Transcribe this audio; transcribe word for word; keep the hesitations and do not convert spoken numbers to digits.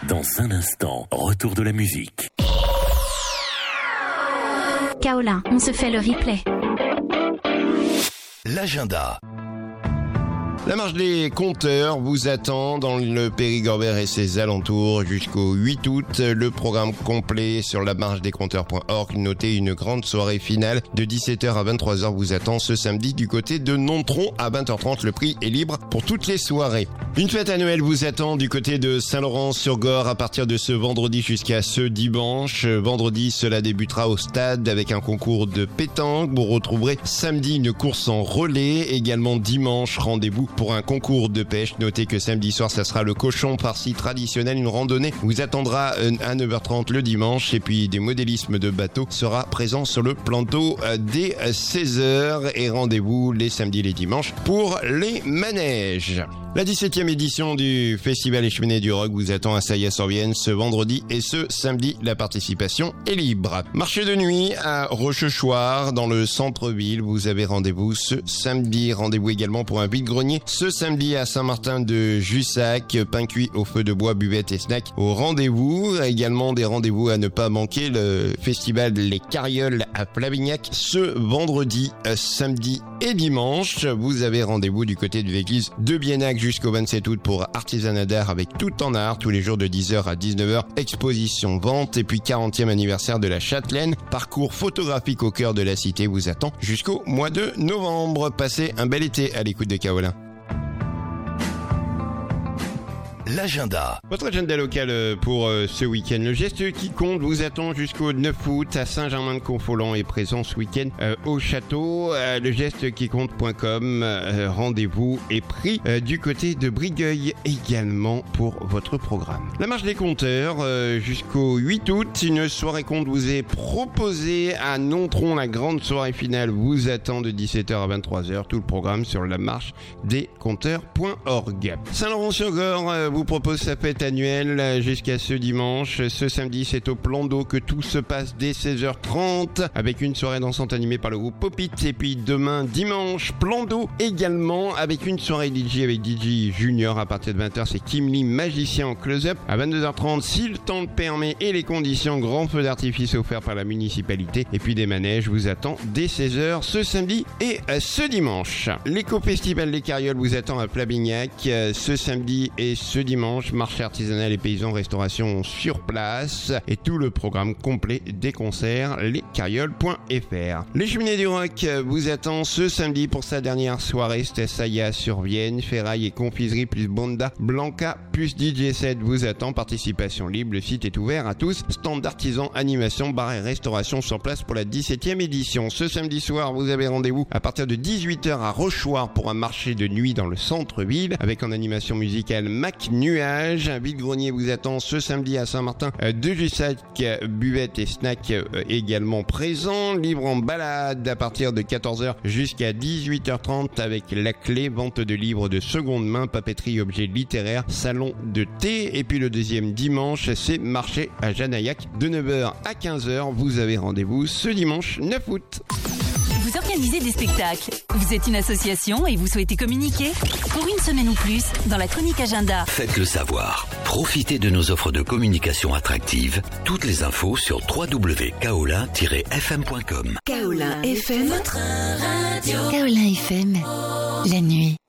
Dans un instant, retour de la musique. Kaolin, on se fait le replay. L'agenda. La marche des compteurs vous attend dans le Périgord et ses alentours jusqu'au huit août. Le programme complet sur la marche des compteurs point org. Notez une grande soirée finale de dix-sept heures à vingt-trois heures vous attend ce samedi du côté de Nontron à vingt heures trente. Le prix est libre pour toutes les soirées. Une fête annuelle vous attend du côté de Saint-Laurent-sur-Gorre à partir de ce vendredi jusqu'à ce dimanche. Vendredi, cela débutera au stade avec un concours de pétanque. Vous retrouverez samedi une course en relais. Également dimanche, rendez-vous pour un concours de pêche. Notez que samedi soir, ça sera le cochon farci traditionnel. Une randonnée vous attendra à neuf heures trente le dimanche. Et puis des modélismes de bateaux sera présent sur le plan d'eau dès seize heures. Et rendez-vous les samedis et les dimanches pour les manèges. La dix-septième édition du Festival Les Cheminées du Rock vous attend à Saillat-sur-Vienne ce vendredi et ce samedi. La participation est libre. Marché de nuit à Rochechouart dans le centre-ville. Vous avez rendez-vous ce samedi. Rendez-vous également pour un vide-grenier ce samedi à Saint-Martin-de-Jussac. Pain cuit au feu de bois, buvette et snack au rendez-vous. Également des rendez-vous à ne pas manquer. Le festival Les Carrioles à Plavignac ce vendredi, samedi et dimanche. Vous avez rendez-vous du côté de l'église de Biennac jusqu'au vingt-sept août pour artisanat d'art avec tout en art tous les jours de dix heures à dix-neuf heures. Exposition, vente et puis quarantième anniversaire de la Châtelaine. Parcours photographique au cœur de la cité vous attend jusqu'au mois de novembre. Passez un bel été à l'écoute de Kaolin. L'agenda. Votre agenda local pour euh, ce week-end. Le geste qui compte vous attend jusqu'au neuf août à Saint-Germain-de-Confolens et présent ce week-end euh, au château. Euh, le geste qui compte point com. Euh, rendez-vous est pris euh, du côté de Brigueuil également pour votre programme. La marche des compteurs euh, jusqu'au huit août. Une soirée compte vous est proposée à Nontron. La grande soirée finale vous attend de dix-sept heures à vingt-trois heures. Tout le programme sur la marche des compteurs point org. Saint-Laurent-sur-Gorre euh, vous propose sa fête annuelle jusqu'à ce dimanche. Ce samedi, c'est au plan d'eau que tout se passe dès seize heures trente avec une soirée dansante animée par le groupe Popit. Et puis demain, dimanche, plan d'eau également avec une soirée D J avec D J Junior à partir de vingt heures. C'est Kim Lee, magicien en close-up. À vingt-deux heures trente, si le temps le permet et les conditions, grand feu d'artifice offert par la municipalité. Et puis des manèges vous attend dès seize heures ce samedi et ce dimanche. L'éco-festival Les Carrioles vous attend à Plavignac ce samedi et ce dimanche, marché artisanal et paysans, restauration sur place et tout le programme complet des concerts lescarrioles point f r. Les Cheminées du Rock vous attend ce samedi pour sa dernière soirée. C'était Saillat-sur-Vienne, ferraille et confiserie plus Bonda Blanca plus D J set vous attend. Participation libre, le site est ouvert à tous. Stand d'artisans, animation, bar et restauration sur place pour la dix-septième édition. Ce samedi soir, vous avez rendez-vous à partir de dix-huit heures à Rochechouart pour un marché de nuit dans le centre-ville avec en animation musicale Mac Nuage. Un vide-grenier vous attend ce samedi à Saint-Martin-de-Jussac. Buvette et snack également présents. Libre en balade à partir de quatorze heures jusqu'à dix-huit heures trente avec la clé. Vente de livres de seconde main, papeterie, objets littéraires, salon de thé. Et puis le deuxième dimanche, c'est marché à Janaillac de neuf heures à quinze heures. Vous avez rendez-vous ce dimanche neuf août. Vous organisez des spectacles, vous êtes une association et vous souhaitez communiquer? Pour une semaine ou plus, dans la chronique agenda. Faites-le savoir. Profitez de nos offres de communication attractives. Toutes les infos sur w w w point kaolin tiret f m point com. Kaolin F M, Votre radio. Kaolin F M, la nuit.